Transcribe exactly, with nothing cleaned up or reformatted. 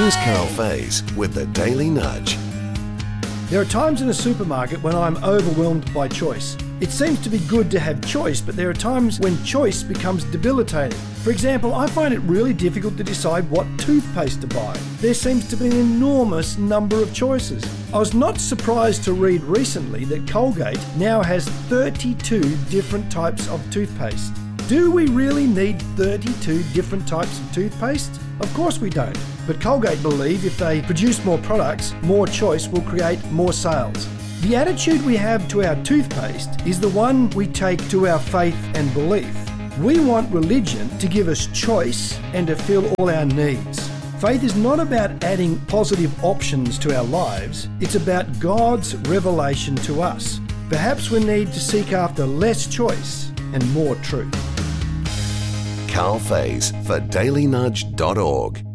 Here's Carl Faze with the Daily Nudge. There are times in a supermarket when I'm overwhelmed by choice. It seems to be good to have choice, but there are times when choice becomes debilitating. For example, I find it really difficult to decide what toothpaste to buy. There seems to be an enormous number of choices. I was not surprised to read recently that Colgate now has thirty-two different types of toothpaste. Do we really need thirty-two different types of toothpaste? Of course we don't. But Colgate believe if they produce more products, more choice will create more sales. The attitude we have to our toothpaste is the one we take to our faith and belief. We want religion to give us choice and to fill all our needs. Faith is not about adding positive options to our lives, it's about God's revelation to us. Perhaps we need to seek after less choice and more truth. Carl Faze for daily nudge dot org.